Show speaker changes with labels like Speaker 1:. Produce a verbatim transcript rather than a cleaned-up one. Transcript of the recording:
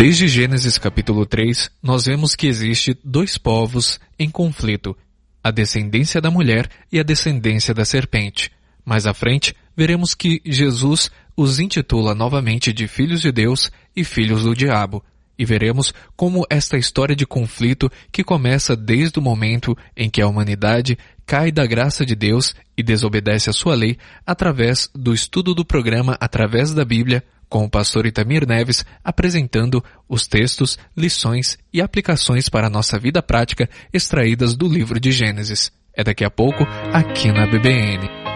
Speaker 1: Desde Gênesis capítulo três, nós vemos que existe dois povos em conflito, a descendência da mulher e a descendência da serpente. Mais à frente, veremos que Jesus os intitula novamente de filhos de Deus e filhos do diabo, e veremos como esta história de conflito que começa desde o momento em que a humanidade cai da graça de Deus e desobedece a sua lei através do estudo do programa Através da Bíblia, com o pastor Itamir Neves apresentando os textos, lições e aplicações para a nossa vida prática extraídas do livro de Gênesis. É daqui a pouco, aqui na B B N.